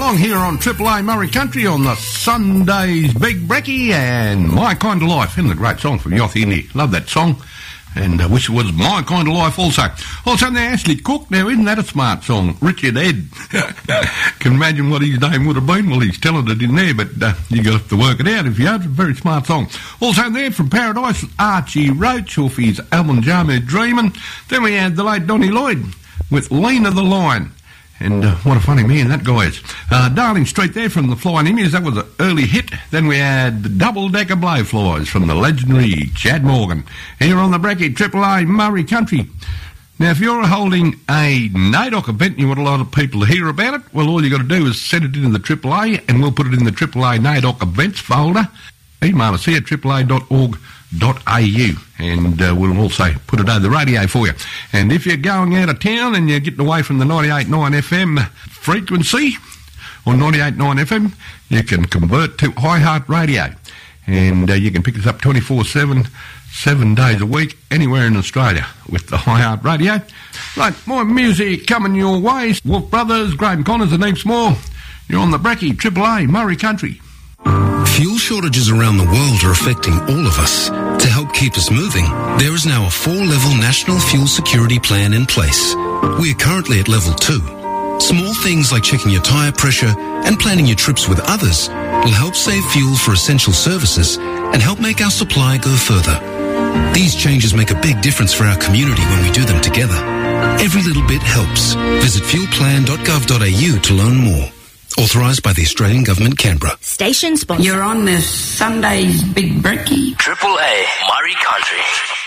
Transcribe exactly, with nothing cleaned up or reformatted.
along here on Triple A Murray Country on the Sunday's Big Brekkie and My Kind of Life. Isn't it a great song from Yothi Indy? Love that song. And I uh, wish it was My Kind of Life also. Also, now Ashley Cook. Now, isn't that a smart song? Richard Ed. Can imagine what his name would have been. Well, he's telling it in there, but uh, you got to work it out if you have. It's a very smart song. Also there from Paradise, Archie Roach off his album Jammer Dreamin'. Then we had the late Donnie Lloyd with Lena the Lion. And uh, what a funny man that guy is. Uh, Darling Street there from the Flying Immies. That was an early hit. Then we had the Double Decker Blowflies from the legendary Chad Morgan. Here on the Brekkie, Triple A Murray Country. Now, if you're holding a NAIDOC event and you want a lot of people to hear about it, well, all you got to do is send it into the Triple A and we'll put it in the Triple A NAIDOC events folder. Email us here at triple a dot org dot a u and uh, we'll also put it over the radio for you. And if you're going out of town and you're getting away from the ninety-eight point nine F M frequency, or ninety-eight point nine F M, you can convert to iHeart Radio. And uh, you can pick us up twenty-four seven, seven days a week, anywhere in Australia with the iHeart Radio. Right, more music coming your way. Wolf Brothers, Graham Connors and heaps more. You're on the Brekkie, Triple A, Murray Country. Fuel shortages around the world are affecting all of us. To help keep us moving, there is now a four-level national fuel security plan in place. We are currently at level two. Small things like checking your tyre pressure and planning your trips with others will help save fuel for essential services and help make our supply go further. These changes make a big difference for our community when we do them together. Every little bit helps. Visit fuel plan dot gov dot a u to learn more. Authorised by the Australian Government, Canberra. Station sponsor. You're on this Sunday's Big Brekkie. Triple A Murray Country.